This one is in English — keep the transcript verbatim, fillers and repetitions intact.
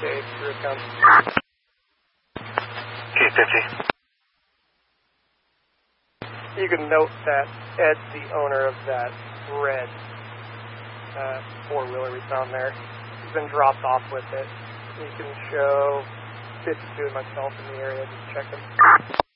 Okay, here it comes. Okay, fifty. You can note that Ed's the owner of that red uh, four-wheeler we found there. He's been dropped off with it. You can show fifty-two and myself in the area, just check him.